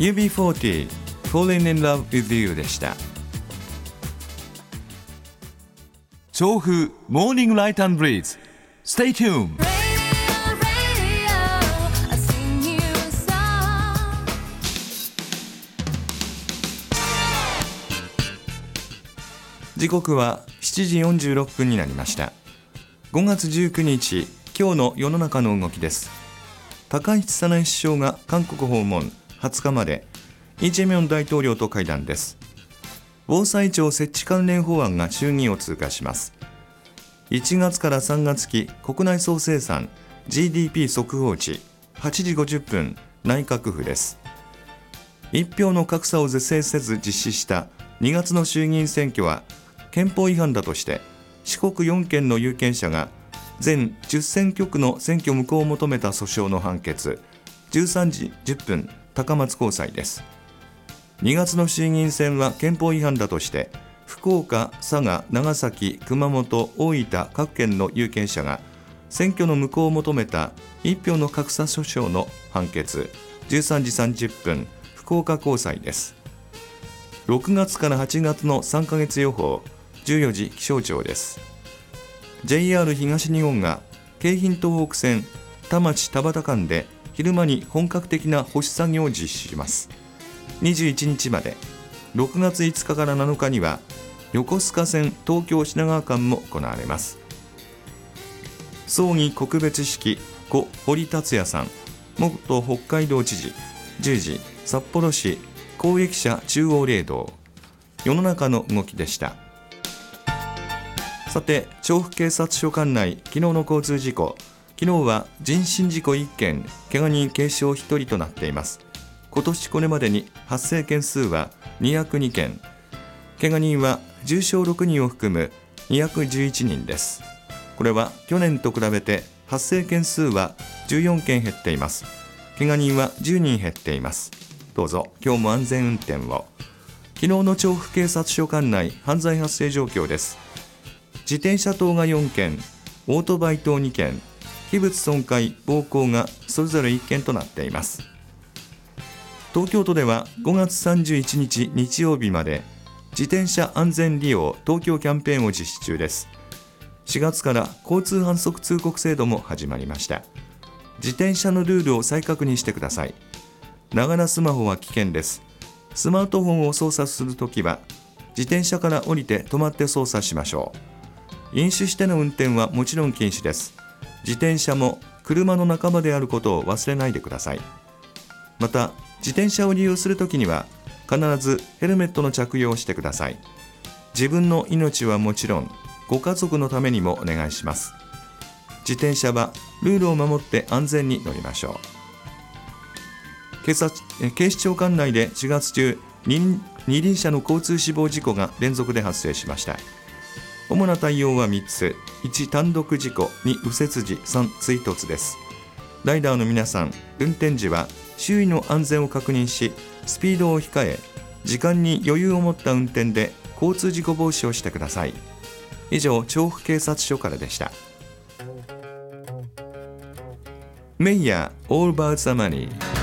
UB40 Falling in Love with You でした。調布モーニングライト&ブリーズ Stay tuned。時刻は7時46分になりました。5月19日、今日の世の中の動きです。高市早苗首相が韓国訪問20日まで、イ・ジェミョン大統領と会談です。防災庁設置関連法案が衆議院を通過します。1月から3月期国内総生産 GDP 速報値8時50分内閣府です。一票の格差を是正せず実施した2月の衆議院選挙は憲法違反だとして四国4県の有権者が全10選挙区の選挙無効を求めた訴訟の判決13時10分高松高裁です。2月の衆議院選は憲法違反だとして福岡、佐賀、長崎、熊本、大分各県の有権者が選挙の無効を求めた1票の格差訴訟の判決13時30分福岡高裁です。6月から8月の3ヶ月予報14時気象庁です。 JR 東日本が京浜東北線田町田端間で昼間に本格的な保守作業を実施します。21日まで。6月5日から7日には横須賀線東京品川間も行われます。葬儀告別式故堀達也さん元北海道知事10時札幌市公益社中央霊堂。世の中の動きでした。さて、調布警察署管内昨日の交通事故、昨日は人身事故1件、怪我人軽傷1人となっています。今年これまでに発生件数は202件、怪我人は重傷6人を含む211人です。これは去年と比べて発生件数は14件減っています。怪我人は10人減っています。どうぞ今日も安全運転を。昨日の調布警察署管内犯罪発生状況です。自転車盗が4件、オートバイ盗2件、器物損壊・暴行がそれぞれ1件となっています。東京都では5月31日日曜日まで自転車安全利用東京キャンペーンを実施中です。4月から交通反則通告制度も始まりました。自転車のルールを再確認してください。ながらスマホは危険です。スマートフォンを操作するときは自転車から降りて止まって操作しましょう。飲酒しての運転はもちろん禁止です。自転車も車の仲間であることを忘れないでください。また、自転車を利用するときには必ずヘルメットの着用をしてください。自分の命はもちろんご家族のためにもお願いします。自転車はルールを守って安全に乗りましょう。警視庁管内で4月中二輪車の交通死亡事故が連続で発生しました。主な対応は3つ。1、単独事故。2、右折時。3、追突です。ライダーの皆さん、運転時は周囲の安全を確認し、スピードを控え、時間に余裕を持った運転で交通事故防止をしてください。以上、調布警察署からでした。メイヤー All About the Money。